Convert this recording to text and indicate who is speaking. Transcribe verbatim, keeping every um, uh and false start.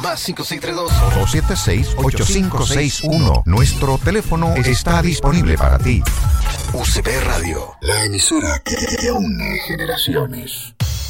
Speaker 1: Más cinco seis tres dos,
Speaker 2: dos siete seis, ocho cinco seis uno. Nuestro teléfono está disponible para ti.
Speaker 1: U C P Radio, la emisora que une generaciones.